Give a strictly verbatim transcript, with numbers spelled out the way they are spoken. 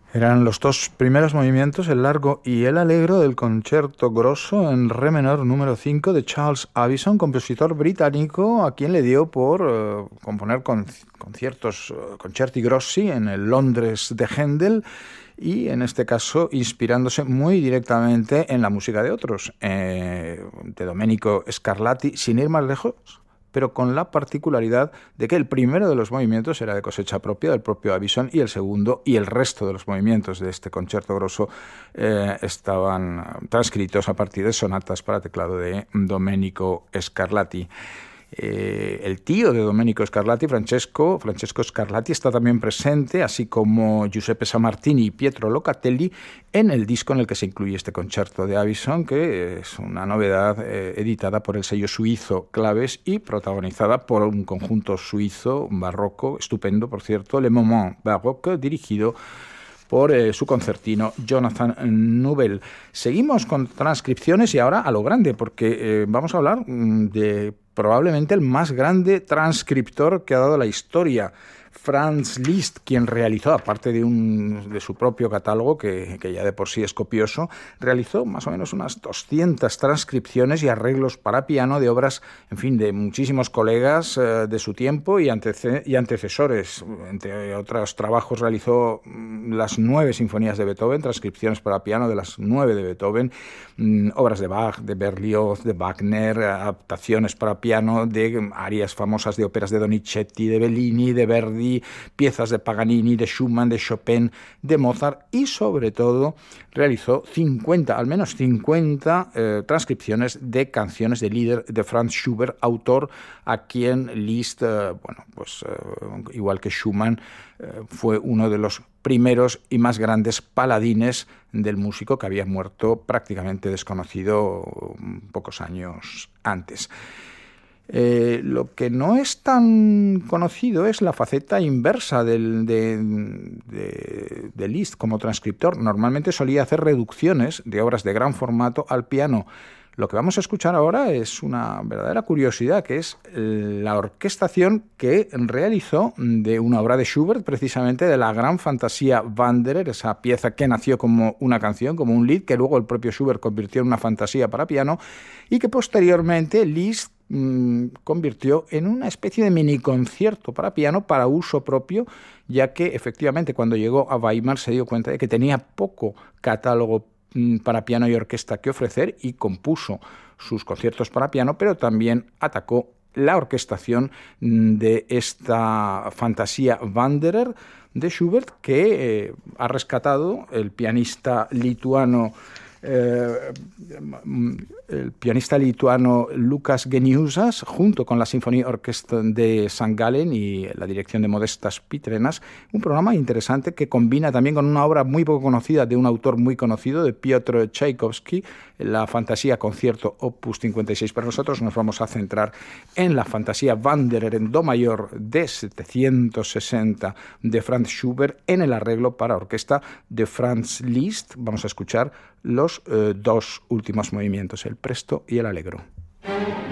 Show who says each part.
Speaker 1: Eran los dos primeros movimientos, el largo y el allegro, del Concerto Grosso en re menor número cinco de Charles Avison, compositor británico, a quien le dio por uh, componer con, conciertos, uh, concerti grossi en el Londres de Händel, y en este caso inspirándose muy directamente en la música de otros, eh, de Domenico Scarlatti, sin ir más lejos, pero con la particularidad de que el primero de los movimientos era de cosecha propia del propio Avison, y el segundo y el resto de los movimientos de este Concerto Grosso eh, estaban transcritos a partir de sonatas para teclado de Domenico Scarlatti. Eh, el tío de Domenico Scarlatti, Francesco, Francesco Scarlatti, está también presente, así como Giuseppe Sammartini y Pietro Locatelli, en el disco en el que se incluye este concerto de Avison, que es una novedad eh, editada por el sello suizo Claves y protagonizada por un conjunto suizo barroco, estupendo, por cierto, Le Moment Baroque, dirigido por eh, su concertino Jonathan Nouvel. Seguimos con transcripciones y ahora a lo grande, porque eh, vamos a hablar mm, de probablemente el más grande transcriptor que ha dado la historia, Franz Liszt, quien realizó, aparte de, un, de su propio catálogo, que, que ya de por sí es copioso, realizó más o menos unas doscientas transcripciones y arreglos para piano de obras, en fin, de muchísimos colegas eh, de su tiempo y, antece y antecesores. Entre otros trabajos realizó las nueve sinfonías de Beethoven, transcripciones para piano de las nueve de Beethoven, mmm, obras de Bach, de Berlioz, de Wagner, adaptaciones para piano de arias famosas de óperas de Donizetti, de Bellini, de Verdi, piezas de Paganini, de Schumann, de Chopin, de Mozart, y sobre todo realizó cincuenta, al menos cincuenta eh, transcripciones de canciones de Lieder de Franz Schubert, autor a quien Liszt, eh, bueno, pues eh, igual que Schumann, eh, fue uno de los primeros y más grandes paladines del músico, que había muerto prácticamente desconocido pocos años antes. Eh, lo que no es tan conocido es la faceta inversa del, de, de, de Liszt como transcriptor. Normalmente solía hacer reducciones de obras de gran formato al piano. Lo que vamos a escuchar ahora es una verdadera curiosidad, que es la orquestación que realizó de una obra de Schubert, precisamente de la gran fantasía Wanderer, esa pieza que nació como una canción, como un lied, que luego el propio Schubert convirtió en una fantasía para piano, y que posteriormente Liszt mmm, convirtió en una especie de mini concierto para piano para uso propio, ya que efectivamente cuando llegó a Weimar se dio cuenta de que tenía poco catálogo para piano y orquesta que ofrecer, y compuso sus conciertos para piano, pero también atacó la orquestación de esta fantasía Wanderer de Schubert, que eh, ha rescatado el pianista lituano Eh, el pianista lituano Lukas Geniusas, junto con la Sinfonía Orquestra de San Gallen y la dirección de Modestas Pitrenas, un programa interesante que combina también con una obra muy poco conocida de un autor muy conocido, de Piotr Tchaikovsky, la fantasía concierto opus cincuenta y seis. Pero nosotros nos vamos a centrar en la fantasía Wanderer en do mayor de setecientos sesenta de Franz Schubert, en el arreglo para orquesta de Franz Liszt. Vamos a escuchar los eh, dos últimos movimientos, el presto y el allegro.